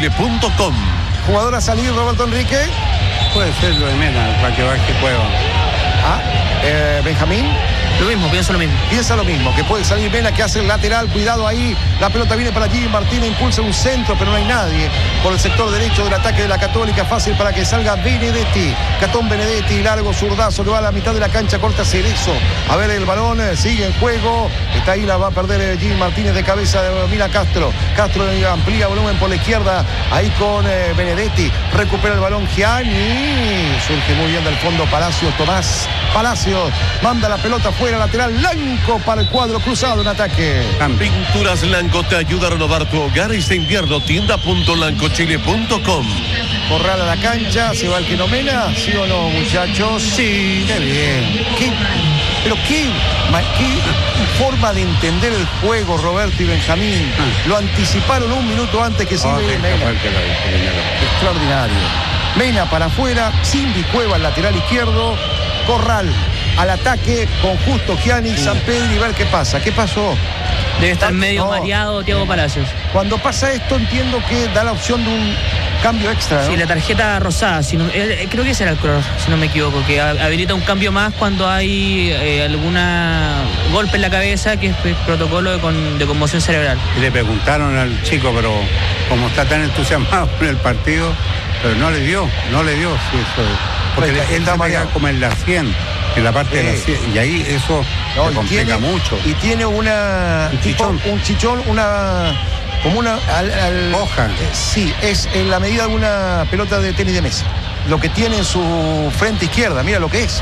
lancachile.com. ¿Jugador a salir, Roberto Enrique? Puede ser lo de Mena, para que baje juego. Benjamín. Lo mismo, pienso lo mismo. Piensa lo mismo, que puede salir Mena, que hace el lateral, cuidado ahí, la pelota viene para Jimmy Martínez, impulsa un centro, pero no hay nadie por el sector derecho del ataque de la Católica, fácil para que salga Benedetti, Catón Benedetti, largo zurdazo, lo va a la mitad de la cancha, corta Cerezo, a ver el balón, sigue en juego, está ahí, la va a perder Jimmy Martínez de cabeza, mira Castro amplía volumen por la izquierda, ahí con Benedetti, recupera el balón Gianni, surge muy bien del fondo Tomás Palacios, manda la pelota fuera, lateral, Blanco para el cuadro cruzado en ataque. Pinturas Blanco te ayuda a renovar tu hogar este invierno. Tienda.lancachile.com. Corral a la cancha, se va el que no Mena, ¿sí o no, muchachos? Sí. Qué bien. Qué forma de entender el juego, Roberto y Benjamín. Lo anticiparon un minuto antes que Mena. Extraordinario. Mena para afuera, Simbi Cueva al lateral izquierdo, Corral al ataque con Justo Gianni, San Pedro y ver qué pasa. ¿Qué pasó? Debe estar medio mareado Thiago Palacios. Cuando pasa esto entiendo que da la opción de un cambio extra, ¿no? Sí, la tarjeta rosada, creo que ese era el color, si no me equivoco, que habilita un cambio más cuando hay alguna golpe en la cabeza, que es protocolo de conmoción cerebral. Y le preguntaron al chico, pero como está tan entusiasmado con el partido, pero no le dio, sí, eso, porque él está mareado como en la 100, en la parte de la 100, y ahí eso le complica mucho. Y tiene un chichón, como una hoja. Sí, es en la medida de una pelota de tenis de mesa. Lo que tiene en su frente izquierda, mira lo que es,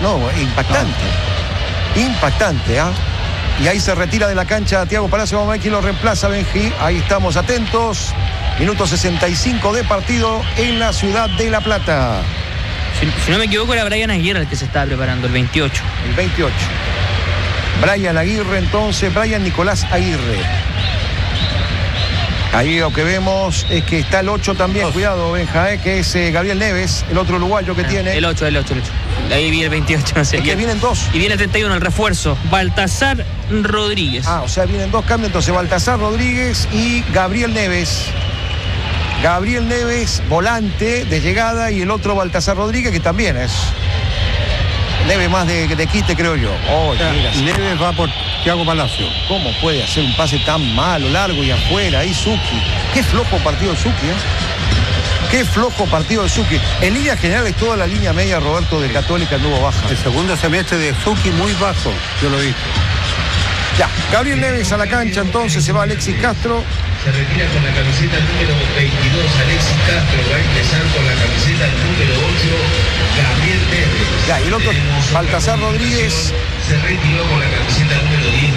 impactante, ¿ah? Y ahí se retira de la cancha Thiago Palacio. Vamos a ver quién lo reemplaza, Benji. Ahí estamos atentos. Minuto 65 de partido en la ciudad de La Plata. Si no me equivoco, era Brian Aguirre el que se estaba preparando, el 28. El 28. Brian Aguirre, entonces, Brian Nicolás Aguirre. Ahí lo que vemos es que está el 8 también, cuidado, Benja, que es Gabriel Neves, el otro uruguayo que tiene. El 8. Ahí viene el 28, no sé. Es que vienen dos. Y viene el 31, el refuerzo, Baltasar Rodríguez. O sea, vienen dos cambios, entonces Baltasar Rodríguez y Gabriel Neves. Gabriel Neves, volante de llegada, y el otro Baltasar Rodríguez, que también es Neves más de quite, creo yo. Neves va por Thiago Palacio. ¿Cómo puede hacer un pase tan malo, largo y afuera? Ahí Zucchi. Qué flojo partido de Zucchi, Qué flojo partido de Zucchi. En línea general es toda la línea media, Roberto, de Católica anduvo baja. El segundo semestre de Zucchi muy bajo, yo lo vi. Ya, Gabriel Neves a la cancha, entonces se va Alexis Castro. Se retira con la camiseta número 22, Alexis Castro, va a ingresar con la camiseta número 8, Gabriel Neves. Ya, y el otro, Baltasar Rodríguez. Se retiró con la camiseta número 10,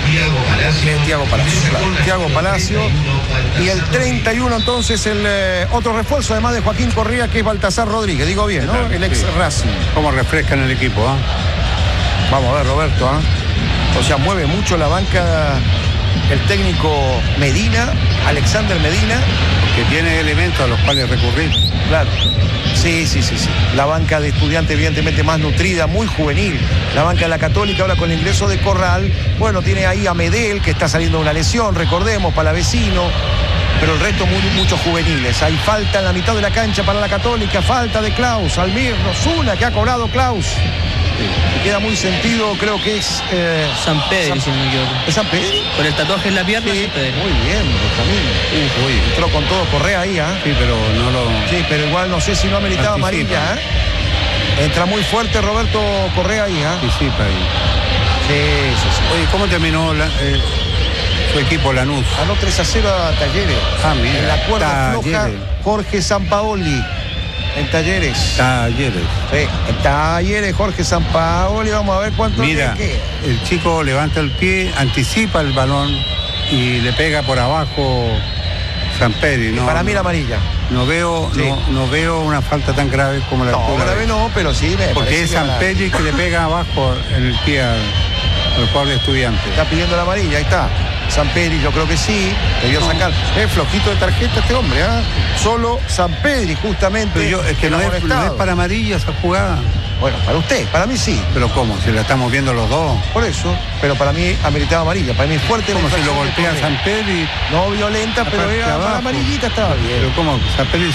Thiago Palacio. Y el 31, entonces, el otro refuerzo, además de Joaquín Correa, que es Baltasar Rodríguez. Digo bien, ¿no? El ex Racing. Cómo refrescan el equipo, Vamos a ver, Roberto, O sea, mueve mucho la banca el técnico Medina, Alexander Medina. Que tiene elementos a los cuales recurrir. Claro. Sí. La banca de Estudiantes evidentemente más nutrida, muy juvenil. La banca de la Católica ahora con el ingreso de Corral. Bueno, tiene ahí a Medel, que está saliendo de una lesión, recordemos, Palavecino. Pero el resto muchos juveniles. Hay falta en la mitad de la cancha para la Católica. Falta de Klaus, Almirno, Zuna, que ha cobrado Klaus. Y queda muy sentido, creo que es San Pedro, si no me equivoco. ¿Es San Pedro? Con el tatuaje en la pierna, Sí, San Pedro. muy bien, Benjamín. Entró con todo Correa ahí, Sí, pero no lo... Sí, pero igual no sé si no ameritaba amarilla, Entra muy fuerte Roberto Correa ahí, Anticipa ahí. Sí. Oye, ¿cómo terminó su equipo Lanús? Ganó 3-0 a Talleres. Mira. En la cuerda floja, Jorge Sampaoli. En Talleres. Sí, en Talleres, Jorge Sampaoli. Vamos a ver cuánto. Mira, el chico levanta el pie, anticipa el balón y le pega por abajo San Pedro. Para mí la amarilla. No veo una falta tan grave como la altura. No, grave no, pero sí. Porque es San Pedro que le pega abajo en el pie al jugador de Estudiantes. Está pidiendo la amarilla, ahí está. San Pedri, yo creo que sí, debió sacar. Es flojito de tarjeta este hombre, Solo San Pedri, justamente. Pero es que no es para amarilla esa jugada. Bueno, para usted, para mí sí. Pero ¿cómo? Si la estamos viendo los dos. Por eso, pero para mí ameritaba amarilla. Para mí es fuerte. Como si lo golpea San Pedri. No violenta, pero era para amarillita, estaba bien. Pero ¿cómo? San Pedri